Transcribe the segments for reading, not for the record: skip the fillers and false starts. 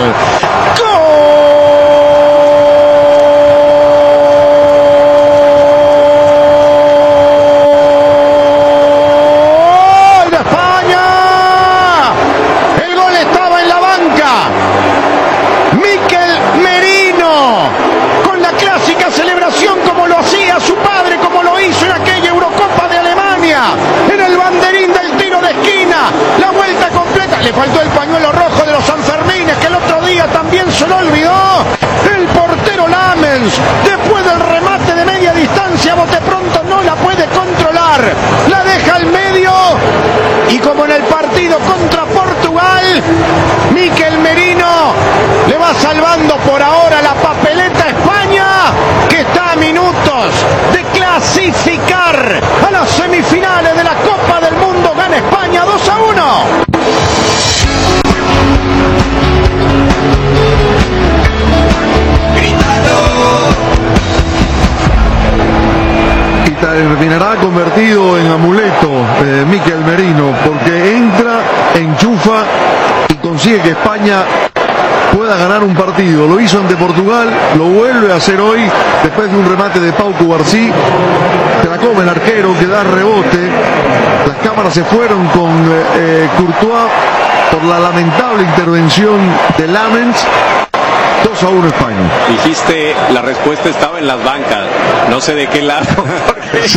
Le faltó el pañuelo rojo de los Sanfermines, que el otro día también se lo olvidó. El portero Lamens, después del remate de media distancia, bote pronto no la puede controlar. La deja al medio. Y como en el partido contra Portugal, Mikel Merino le va salvando por ahora la papeleta a España, que está a minutos de clasificar a las semifinales de la Copa del Mundo. Gana España 2-1. Y terminará convertido en amuleto Mikel Merino, porque entra, enchufa y consigue que España pueda ganar un partido. Lo hizo ante Portugal, lo vuelve a hacer hoy después de un remate de Pau Cubarsí. Se la come el arquero, que da rebote. Las cámaras se fueron con Courtois por la lamentable intervención de Lamens. 2-1 España. Dijiste, la respuesta estaba en las bancas, no sé de qué lado. Sí.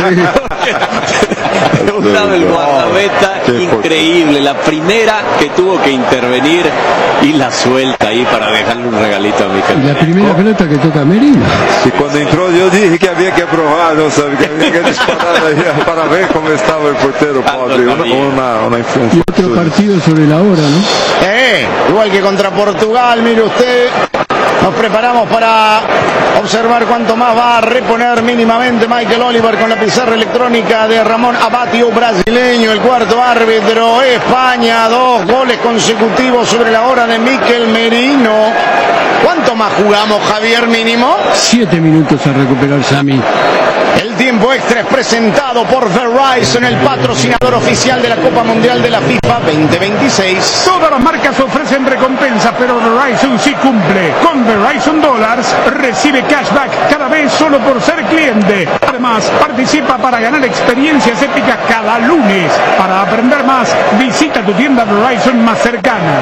De un lado el guardameta, increíble, la primera que tuvo que intervenir y la suelta ahí para dejarle un regalito a Mikel. La primera pelota que toca Merino. Y cuando entró yo dije que había que probar, ¿no? Que había que disparar ahí para ver cómo estaba el portero, pobre. Una influencia. Y otro partido sobre la hora, ¿no? Igual que contra Portugal, mire usted. Nos preparamos para observar cuánto más va a reponer mínimamente Michael Oliver con la pizarra electrónica de Ramón Abatio, brasileño, el cuarto árbitro. España, 2 goles consecutivos sobre la hora de Mikel Merino. ¿Cuánto más jugamos, Javier, mínimo? 7 minutos a recuperar, Sami. El tiempo extra es presentado por Verizon, el patrocinador oficial de la Copa Mundial de la FIFA 2026. Todas las marcas ofrecen recompensas, pero Verizon sí cumple. Con Verizon Dollars recibe cashback cada vez solo por ser cliente. Además, participa para ganar experiencias épicas cada lunes. Para aprender más, visita tu tienda Verizon más cercana.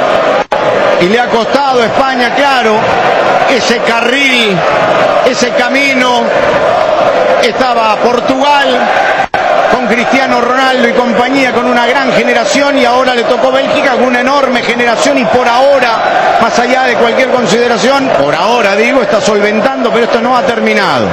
Y le ha costado a España, claro, ese carril, ese camino. Estaba Portugal con Cristiano Ronaldo y compañía, con una gran generación, y ahora le tocó Bélgica con una enorme generación, y por ahora, más allá de cualquier consideración, por ahora digo, está solventando, pero esto no ha terminado.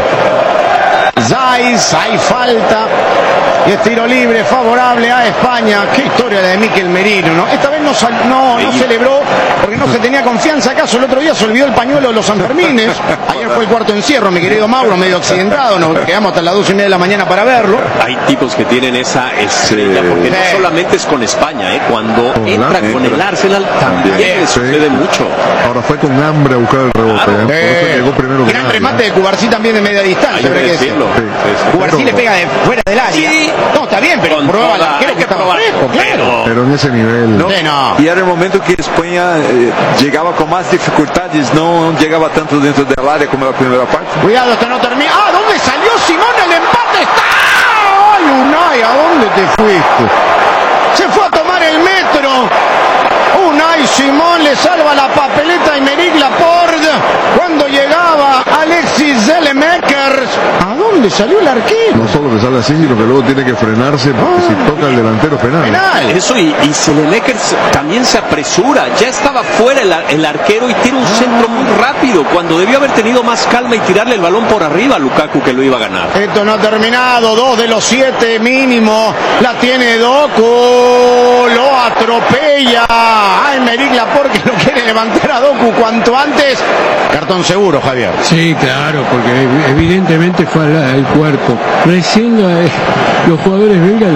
Zais, hay falta y es tiro libre favorable a España. Qué historia la de Mikel Merino, ¿no? Esta vez no celebró porque no se tenía confianza. ¿Acaso el otro día se olvidó el pañuelo de los Sanfermines? Ayer fue el cuarto encierro, mi querido Mauro, medio accidentado. Nos quedamos hasta las 2:30 de la mañana para verlo. Hay tipos que tienen esa estrella, porque no solamente es con España, cuando entra con el Arsenal también le sucede mucho. Ahora fue con hambre a buscar el rebote. Por eso llegó primero. Gran remate de Cubarsí también de media distancia. Hay que decirlo. Cubarsí le pega de fuera del área. Sí. No, está bien, pero prueba la que estaba fresco, claro. Pero en ese nivel. No. No. Y era el momento que España llegaba con más dificultades, no llegaba tanto dentro del área como la primera parte. Cuidado, esto no termina. ¡Ah! ¿Dónde salió Simón? El empate está. ¡Ay, Unai! ¿A dónde te fuiste? Se fue a tomar el metro. Unai Simón le salva la papeleta a Aymeric Laporte cuando llegaba Alexis Saelemaekers. ¿A dónde salió el arquero? No solo que sale así, sino que luego tiene que frenarse, porque si toca el delantero penal. Eso, y Saelemaekers también se apresura. Ya estaba fuera el arquero y tira un centro muy rápido, cuando debió haber tenido más calma y tirarle el balón por arriba a Lukaku, que lo iba a ganar. Esto no ha terminado. 2 de los 7 mínimo. La tiene Doku. Lo atropella a Aymeric Laporte, que lo quiere levantar a Doku cuanto antes. Cartón seguro, Javier. Sí, claro, porque evidentemente fue al cuerpo. Recién los jugadores belgas